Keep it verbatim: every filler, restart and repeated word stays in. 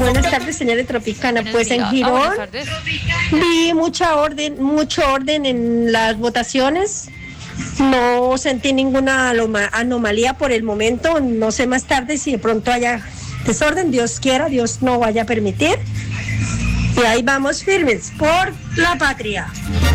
Buenas tardes, señora Tropicana. Buenos Pues en días. Ah, Girón buenas tardes. vi mucha orden, mucho orden en las votaciones. No sentí ninguna aloma- anomalía por el momento. No sé más tarde si de pronto haya desorden. Dios quiera, Dios no vaya a permitir. Y ahí vamos firmes por la patria.